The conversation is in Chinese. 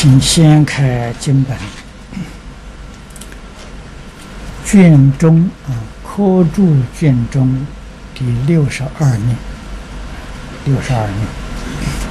请先开经本，卷中科注卷中第62念，62念。